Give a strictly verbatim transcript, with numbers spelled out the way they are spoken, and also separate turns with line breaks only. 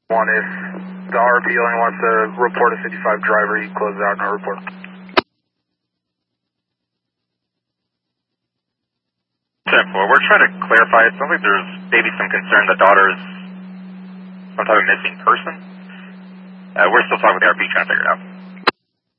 One, if the R P only wants to report a fifty-five driver, you close it out, no report.
ten four, we're trying to clarify. It sounds like there's maybe some concern the daughter's some type of missing person. Uh, we're still talking with the R P trying to figure it out.